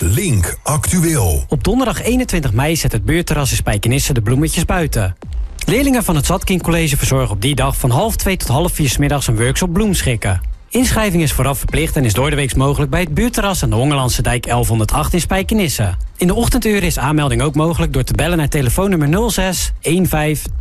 Link Actueel. Op donderdag 21 mei zet het buurtterras in Spijkenisse de bloemetjes buiten. Leerlingen van het Zatkin College verzorgen op die dag van 3:30 tot 3:30 's middags een workshop bloemschikken. Inschrijving is vooraf verplicht en is doordeweeks mogelijk bij het buurtterras aan de Hongerlandse dijk 1108 in Spijkenisse. In de ochtenduren is aanmelding ook mogelijk door te bellen naar telefoonnummer 06 15